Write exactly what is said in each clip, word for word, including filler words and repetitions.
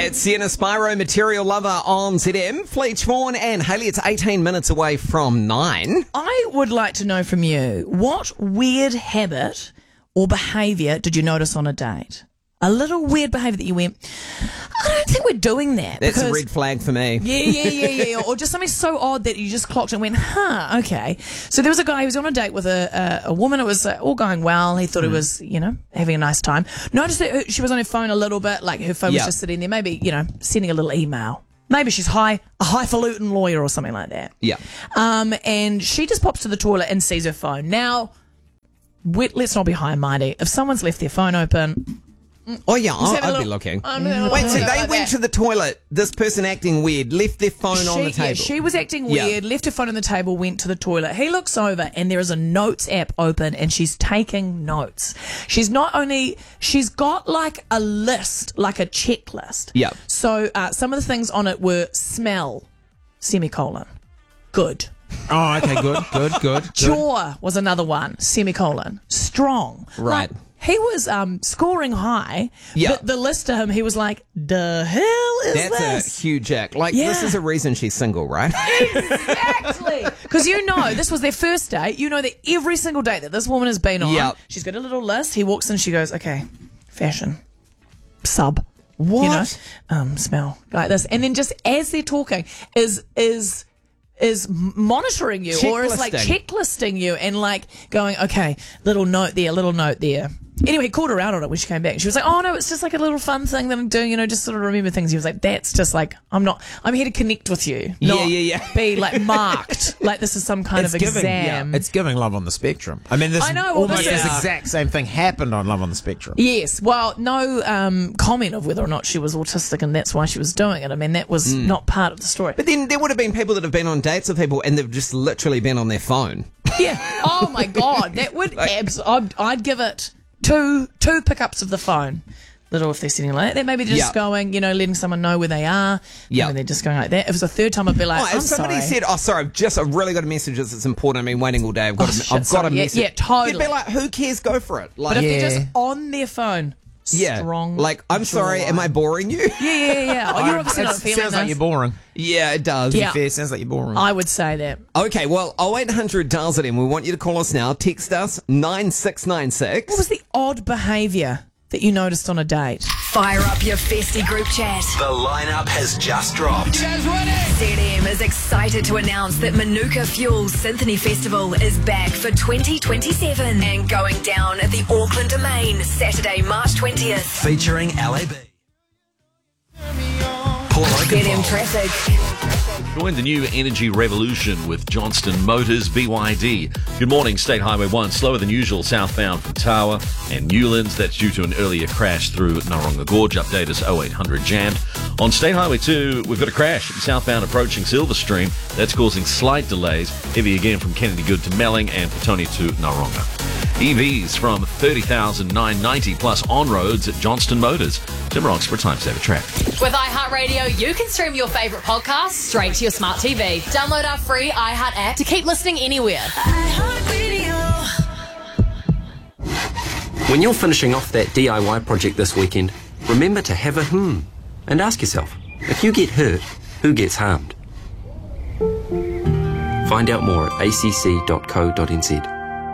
It's Sienna Spyro, Material Lover on Z M. Fleet Vaughan and Hayley, it's eighteen minutes away from nine. I would like to know from you, what weird habit or behaviour did you notice on a date? A little weird behaviour that you went, I don't think we're doing that. That's because, a red flag for me. Yeah, yeah, yeah, yeah. Or just something so odd that you just clocked and went, huh, okay. So there was a guy who was on a date with a, a, a woman. It was uh, all going well. He thought mm. it was, you know, having a nice time. Noticed that she was on her phone a little bit, like her phone yep. was just sitting there, maybe, you know, sending a little email. Maybe she's high, a highfalutin lawyer or something like that. Yeah. Um, and she just pops to the toilet and sees her phone. Now, we, let's not be high and mighty. If someone's left their phone open... Oh, yeah, I'll, I'd little, be looking. Um, Wait, so they like went that. to the toilet, this person acting weird, left their phone she, on the table. Yeah, she was acting Yeah. weird, left her phone on the table, went to the toilet. He looks over and there is a notes app open and she's taking notes. She's not only, she's got like a list, like a checklist. Yeah. So uh, some of the things on it were smell, semicolon, good. Oh, okay, good, good, good. good. Jaw was another one, semicolon, strong. Right. Like, he was um, scoring high, Yeah. but the list to him, he was like, the hell is That's this? a huge act. Like, Yeah. this is a reason she's single, right? Exactly. Because you know, this was their first date. You know that every single date that this woman has been on, Yep. she's got a little list. He walks in, she goes, okay, fashion, sub. What? You know, um, smell, like this. And then just as they're talking, is, is, is monitoring you or is like Checklisting. checklisting you and like going, okay, little note there, little note there. Anyway, he called her out on it when she came back. She was like, oh no, it's just like a little fun thing that I'm doing, you know, just sort of remember things. He was like, that's just like, I'm not, I'm here to connect with you. Yeah, Not yeah, yeah. be like marked, like this is some kind It's of giving, exam. yeah, it's giving Love on the Spectrum. I mean, this I know, well, almost this this is- exact same thing happened on Love on the Spectrum. Yes, well, no um, comment of whether or not she was autistic and that's why she was doing it. I mean, that was not part of the story. But then there would have been people that have been on dates with people and they've just literally been on their phone. Yeah. Oh my God, that would abs. I'd, I'd give it two two pickups of the phone. Little if they're sitting like that, that maybe they're just Yeah. going, you know, letting someone know where they are. Yeah. Maybe they're just going like that. If it was a third time, I'd be like, Oh, I'm if somebody sorry. said, "Oh, sorry, I've just I've really got a message that's important. I've been waiting all day. I've got, Oh, a, shit, I've got sorry. a Yeah, message." yeah, totally. You'd be like, "Who cares? Go for it." Like, But if Yeah. they're just on their phone, yeah, strong. like, I'm sorry, am I boring you? Yeah, yeah, yeah. Oh, you're It obviously not sounds feeling like this. you're boring. Yeah, it does. Yeah. Fair, sounds like you're boring. I would say that. Okay, well, oh eight hundred dials it in. We want you to call us now. Text us nine six nine six. What was the odd behaviour that you noticed on a date? Fire up your festy group chat. The lineup has just dropped. Z M is excited to announce that Manuka Fuels Symphony Festival is back for twenty twenty-seven and going down at the Auckland Domain Saturday, March twentieth. Featuring L A B. Paul Z M Oakenfold. traffic. Join the new energy revolution with Johnston Motors B Y D. Good morning, State Highway one, slower than usual southbound from Tower and Newlands. That's due to an earlier crash through Naronga Gorge. Update is oh eight hundred jammed. On State Highway two, we've got a crash southbound approaching Silverstream. That's causing slight delays. Heavy again from Kennedy Good to Melling and Petone to Naronga. E Vs from thirty thousand nine hundred ninety plus on roads at Johnston Motors. Tim Rocks for Time Saver Traffic. With iHeartRadio, you can stream your favourite podcasts straight to your smart T V. Download our free iHeart app to keep listening anywhere. When you're finishing off that D I Y project this weekend, remember to have a hmm and ask yourself, if you get hurt, who gets harmed? Find out more at a c c dot co dot n z.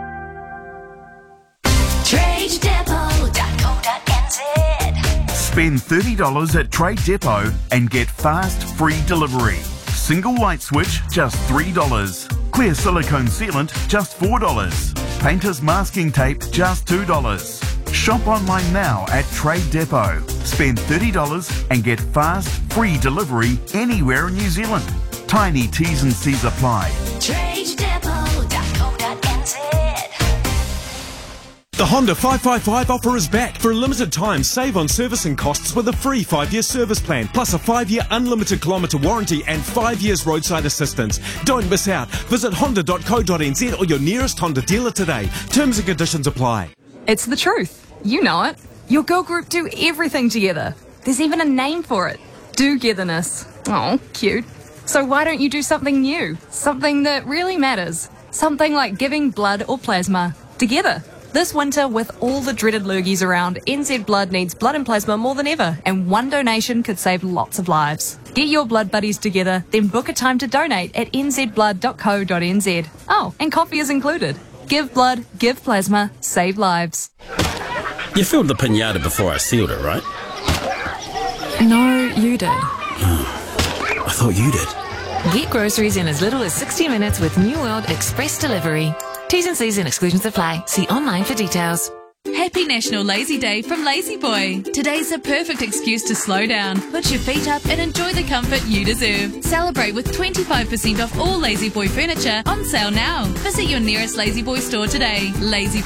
trade depot dot co dot n z. Spend thirty dollars at Trade Depot and get fast, free delivery. Single light switch, just three dollars. Clear silicone sealant, just four dollars. Painter's masking tape, just two dollars. Shop online now at Trade Depot. Spend thirty dollars and get fast, free delivery anywhere in New Zealand. Tiny T's and C's apply. trade depot dot co dot n z. The Honda five five five offer is back. For a limited time, save on servicing costs with a free five-year service plan, plus a five-year unlimited kilometre warranty and five years roadside assistance. Don't miss out. Visit honda dot co dot n z or your nearest Honda dealer today. Terms and conditions apply. It's the truth. You know it. Your girl group do everything together. There's even a name for it. Do-getherness. Oh, cute. So why don't you do something new? Something that really matters. Something like giving blood or plasma. Together. This winter, with all the dreaded lurgies around, N Z Blood needs blood and plasma more than ever, and one donation could save lots of lives. Get your blood buddies together, then book a time to donate at n z blood dot co dot n z. Oh, and coffee is included. Give blood, give plasma, save lives. You filled the pinata before I sealed it, right? No, you did. I thought you did. Get groceries in as little as sixty minutes with New World Express Delivery. T's and C's and exclusions apply. See online for details. Happy National Lazy Day from Lazy Boy. Today's a perfect excuse to slow down, put your feet up and enjoy the comfort you deserve. Celebrate with twenty-five percent off all Lazy Boy furniture on sale now. Visit your nearest Lazy Boy store today. Lazy